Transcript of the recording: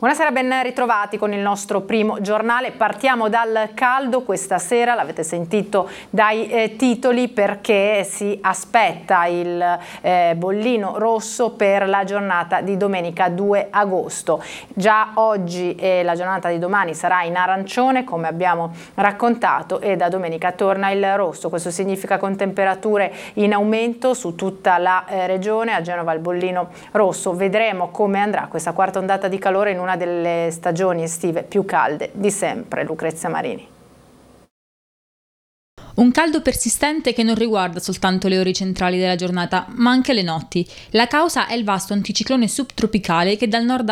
Buonasera, ben ritrovati con il nostro primo giornale. Partiamo dal caldo questa sera, l'avete sentito dai titoli, perché si aspetta il bollino rosso per la giornata di domenica 2 agosto. Già oggi e la giornata di domani sarà in arancione, come abbiamo raccontato, e da domenica torna il rosso. Questo significa con temperature in aumento su tutta la regione. A Genova il bollino rosso. Vedremo come andrà questa quarta ondata di calore in una delle stagioni estive più calde di sempre. Lucrezia Marini. Un caldo persistente che non riguarda soltanto le ore centrali della giornata, ma anche le notti. La causa è il vasto anticiclone subtropicale che dal nord